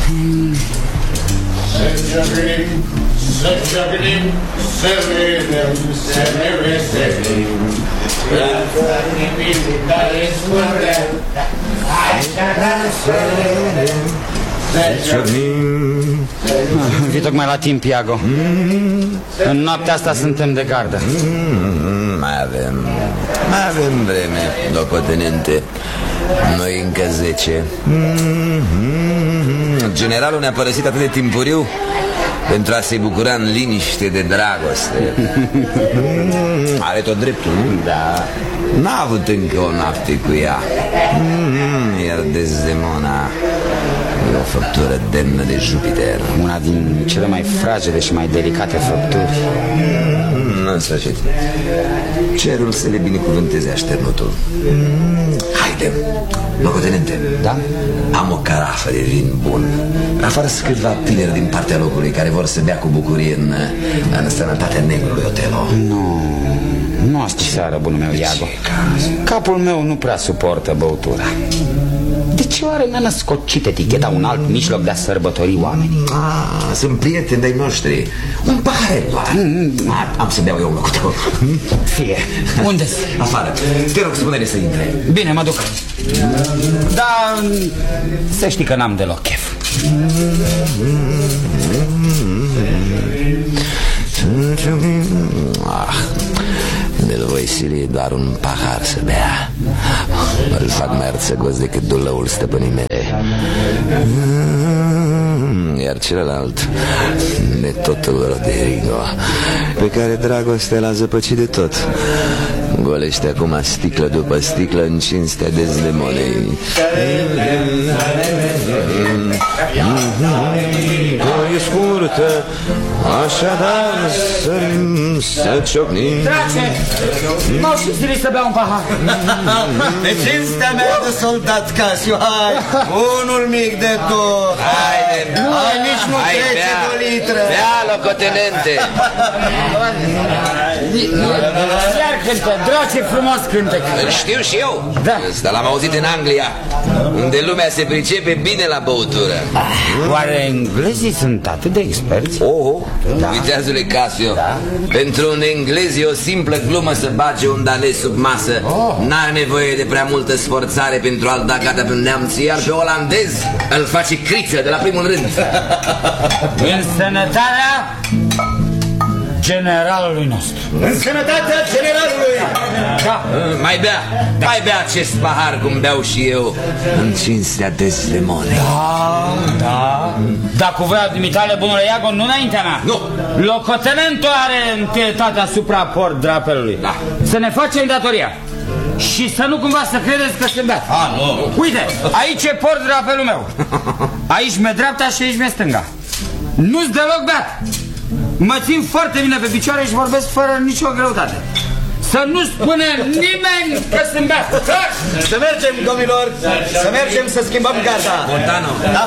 Să ciocnim, să vedem, să ne veselim. Viața nimic care spune, hai să vedem. Vii tocmai la timp, Iago. În noaptea asta suntem de gardă. Mai avem vreme, locotenente. Noi încă 10. Generalul ne-a părăsit atât de timpuriu pentru a se bucura în liniște de dragoste. Are tot dreptul, nu? Da. N-a avut încă o noapte cu ea. Iar Desdemona e o făptură demnă de Jupiter. Una din cele mai fragile și mai delicate făpturi. În sfârșit, cerul să le binecuvânteze așternutul. Haide, locotenente. Da? Am o carafă de vin bun. Afară sunt câțiva tineri din partea locului care vor să bea cu bucurie în sănătatea negrului Otelo. Nu asta seară, bunul meu, Iago. Capul meu nu prea suportă băutura. De ce oare mi-a născocit eticheta un alt mijloc de a sărbători oamenii? Sunt prieteni de-ai noștri. Un pahar doar. Am să beau eu un loc cu tău. Fie. Unde-s? Afară. Te rog, spune-le să intre. Bine, mă duc. Dar să știi că n-am deloc chef. De-l voi sili doar un pahar să bea. Îl fac mai arțăgos decât dulăul stăpânii mele. Iar celălalt, de totul Roderigo, pe care dragostea l-a zăpăcit de tot, golește acum sticlă după sticlă în cinstea Desdemonei. E scurtă, așadar să ciocnim. Drace, m-au și zis să bea un pahar. De cinstea mea de soldat Casio, hai, unul mic de tot. Haide, hai, nici nu trece de o litră. Bea, locotenente. Iar cântă, Drace frumos cântă. Îl știu și eu. Da. Ăsta l-am auzit în Anglia, unde lumea se pricepe bine la băutură. Oare englezii sunt atât de experți? Da. Uitează-le, Casio, pentru un englez e o simplă glumă să bage un danez sub masă. N-are nevoie de prea multă sforțare pentru a-l da gata pe un neamț, iar pe olandez îl face criță de la primul rând. În sănătatea generalului nostru. În sănătatea generalului. Da. Mai bea acest pahar cum beau și eu, în cinstea Desdemonei. Da. Dar cu voia dumitale, bunule Iago, nu înaintea mea. Nu. Locotenentul are întâietate asupra port drapelului. Da. Să ne facem datoria. Și să nu cumva să credeți că sunt beat. Nu. Uite, aici e port drapelul meu. Aici mi-e dreapta și aici mi-e stânga. Nu-s deloc beat. Mă țin foarte bine pe picioare și vorbesc fără nicio greutate. Să nu spune nimeni că sunt beat. Să mergem, domnilor, să mergem să schimbăm garda. Montano. Da.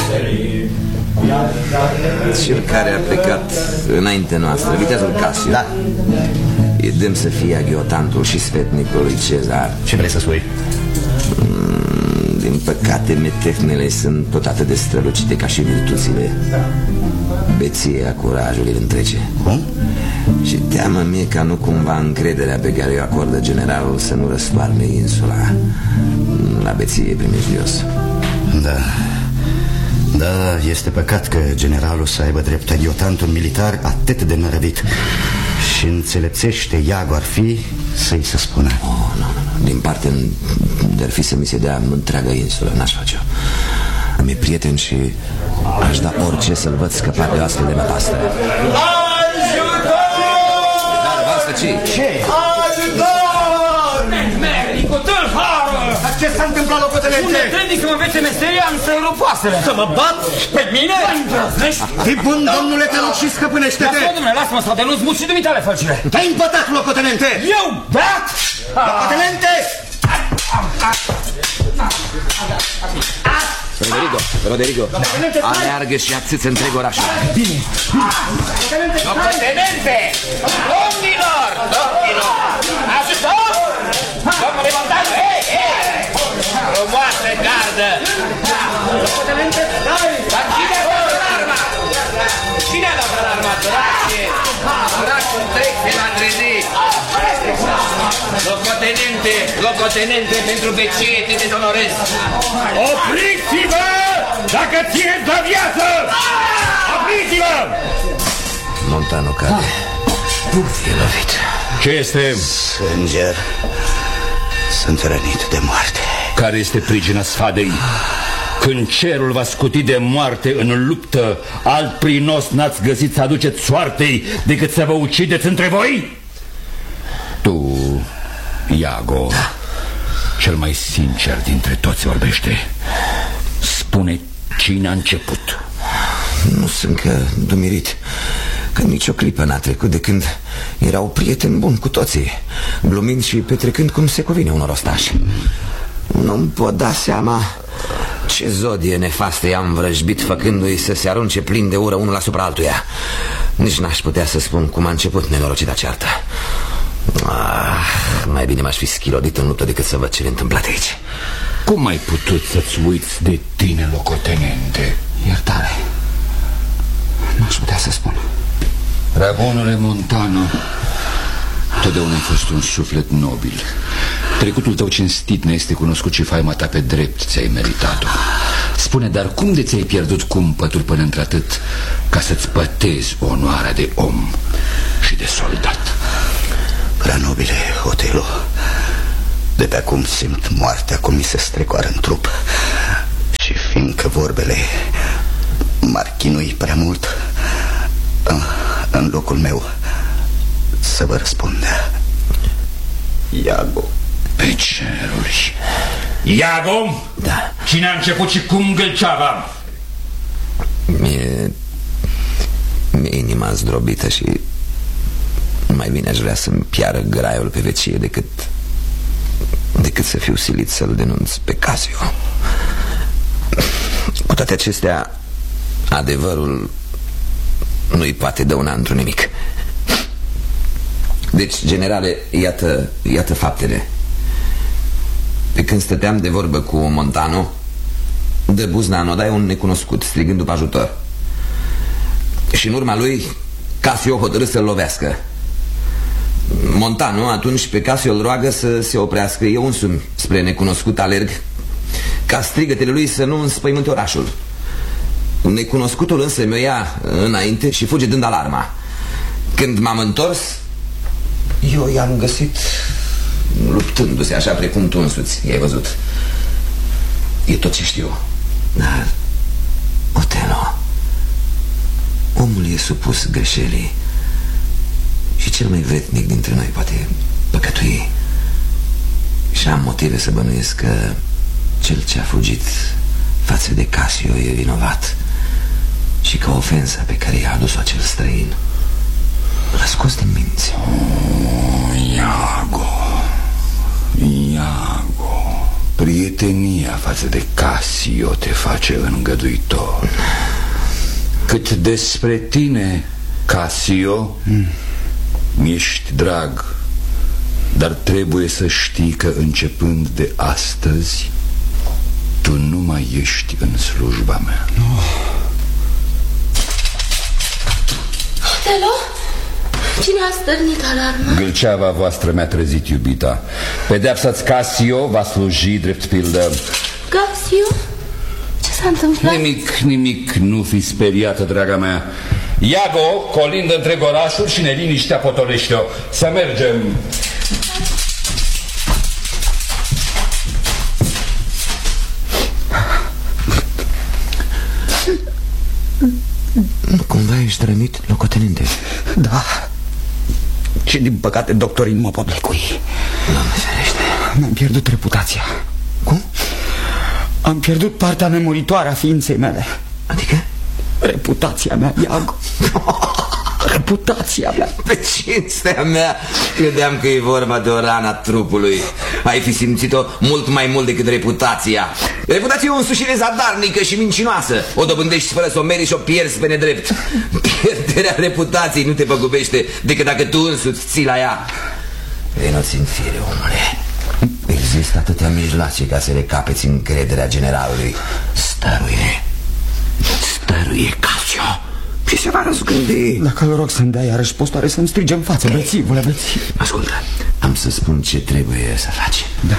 Cel care a plecat înainte noastră, viteazul Casio. Da. E demn să fie aghiotantul și sfetnicul lui Cezar. Ce vrei să spui? Din păcate, metefnele sunt tot atât de strălucite ca și virtuțile. Beția curajului îl întrece. Și teamă mie ca nu cumva încrederea pe care o acordă generalul să nu răstoarne insula la beție primejdios. Da, este păcat că generalul să aibă drept aghiotantul militar atât de nărăvit. Și înțelepțește Iago ar fi să-i se spună. Nu. Din parte de-ar fi să mi se dea întreaga insulă, n-aș face-o. Am prieten și aș da orice să-l văd scăpat de o astfel de năpastă. Ajutor! Dar asta ce? Ajutor! Mericul, tâlharul! Ce s-a întâmplat, locotenente? Unde trebuie să mă învețe meseria, am să-i rup oasele. Să mă bat? Pe mine? Fii bun, domnule, te rog și scăpânește-te. Lasă-mă, domnule, lasă-mă să denunț mult și dumitale fălcile. Te-ai împătat, locotenente! Eu, beat? Locotenente! Roderigo, aleargă și ațâță întreg orașul. Bine. Locotenente! Domnilor! Ajutor! Domnule Montano, frumoasă gardă! Locotenente, stai! locotenente, pentru vecie te dezonorez. Opriți-vă! Dacă țineți de viață! Opriți-vă! Montano cade. E lovit. Ce este? Înger, sunt rănit de moarte. Care este pricina sfadei? Când cerul va scuti de moarte în luptă, alt prinos n-ați găsit să aduceți soartei decât să vă ucideți între voi? Tu, Iago, cel mai sincer dintre toți vorbește. Spune cine a început. Nu sunt că dumirit, că nicio clipă n-a trecut de când erau prieteni buni cu toții, glumind și petrecând cum se cuvine unor ostași. Nu-mi pot da seama ce zodie nefastă i-am vrăjbit, făcându-i să se arunce plin de ură unul asupra altuia. Nici n-aș putea să spun cum a început nenorocita ceartă. Mai bine m-aș fi schilodit în luptă decât să văd ce-le întâmplat aici. Cum ai putut să-ți uiți de tine, locotenente? Iertare. Nu-aș putea să spun. Rabonule Montano, totdeauna ai fost un suflet nobil. Trecutul tău cinstit ne este cunoscut și faima ta pe drept ți-ai meritat-o. Spune, dar cum de ți-ai pierdut cumpătul până într-atât ca să-ți pătezi onoarea de om și de soldat? Prea nobile, Otelo, de pe acum simt moartea cum mi se strecoară în trup. Și fiindcă vorbele m-ar chinui prea mult, în locul meu să vă răspund. Iago. Pe ceruri. Iago? Da. Cine a început și cum gâlceava? Mi-e inima zdrobită și mai bine aș vrea să-mi piară graiul pe vecie decât să fiu silit să-l denunț pe Casio. Cu toate acestea, adevărul nu-i poate dăuna într-un nimic. Deci, generale, iată faptele. Pe când stăteam de vorbă cu Montano, de buzna în odaie un necunoscut, strigând după ajutor. Și în urma lui, Casio hotărâ să-l lovească. Montano atunci pe Casio îl roagă să se oprească. Eu însumi spre necunoscut alerg, ca strigătele lui să nu înspăimânte orașul. Necunoscutul însă mi-o ia înainte și fuge dând alarma. Când m-am întors, eu i-am găsit luptându-se așa precum tu însuți i-ai văzut. E tot ce știu. Dar, Otelo, omul e supus greșelii și cel mai vretnic dintre noi poate păcătui. Și am motive să bănuiesc că cel ce a fugit față de Casio e vinovat și că ofensa pe care i-a adus-o acel străin l-a scos din minți. Iago, prietenia față de Casio te face îngăduitor. Cât despre tine, Casio, mi-ești drag, dar trebuie să știi că începând de astăzi tu nu mai ești în slujba mea. Otelo? Cine a stârnit alarma? Gâlceava voastră mi-a trezit iubita. Pedeapsa-ți Casio va sluji drept pildă. Casio? Ce s-a întâmplat? Nimic, nu fi speriată, draga mea. Iago colindă întreg orașul și neliniștea potolește-o. Să mergem. Nu cumva ești rănit, locotenente? Da. Și din păcate doctorii nu mă pot lecui. Doamne ferește. Mi-am pierdut reputația. Cum? Am pierdut partea nemuritoare a ființei mele. Adică? Reputația mea, Iago. Reputația mea. Pe cinstea mea, credeam că e vorba de o rană a trupului. Ai fi simțit-o mult mai mult decât reputația. Reputația e o însușire zadarnică și mincinoasă. O dobândești fără să o meriți și o pierzi pe nedrept. Pierderea reputației nu te păgubește decât dacă tu însuți ții la ea. Vino-ți în fire, omule. Există atâtea mijloace ca să le capeți încrederea generalului. Stăruie, Casio, și se va răzgândi. Dacă îl rog să-mi dea iarăși postoare să-mi strige în față, bețivule, bețiv. Ascultă, am să spun ce trebuie să facem. Da.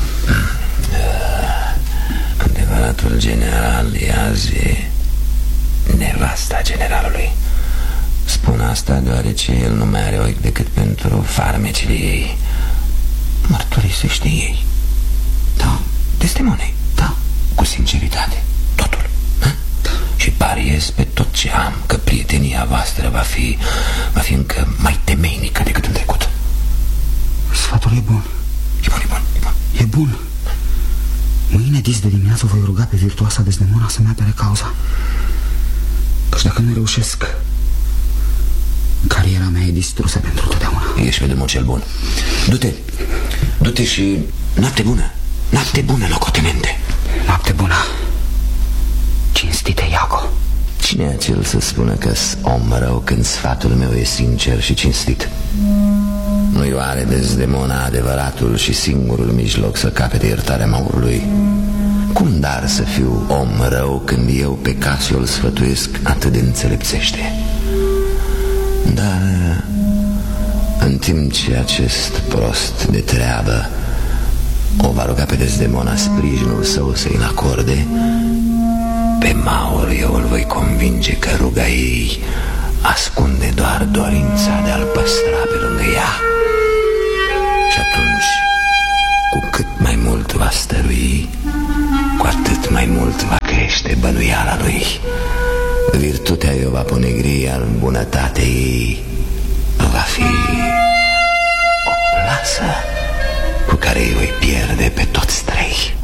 Adevăratul general e azi nevasta generalului. Spun asta deoarece el nu mai are ochi decât pentru farmecile ei. Mărturisește ei. Da. Desdemonei. Da. Cu sinceritate. Totul. Da. Și pariez pe tot ce am că prietenia voastră va fi încă mai temeinică decât în trecut. Sfatul e bun. E bun, e bun, e bun. E bun. Mâine dis de dimineață voi ruga pe virtuoasa Desdemona să-mi apere cauza. Căci dacă nu reușesc, cariera mea e distrusă pentru totdeauna. Ești pe drumul cel bun. Du-te și noapte bună. Noapte bună, locotenente. Noapte bună, cinstite Iago. Cine e acel să spună că-s om rău când sfatul meu e sincer și cinstit? Nu-i oare Desdemona adevăratul și singurul mijloc să capete iertarea maurului? Cum dar să fiu om rău când eu pe Casio îl sfătuiesc atât de înțelepțește? Dar în timp ce acest prost de treabă o va ruga pe Desdemona sprijinul său să-i acorde, pe Maur eu îl voi convinge că ruga ei ascunde doar dorința de a-l păstra pe lângă ea. Și atunci, cu cât mai mult va stărui, cu atât mai mult va crește bănuiala lui. Virtutea ei o va ponegri, iar bunătatea ei va fi o plasă cu care îi voi pierde pe toți trei.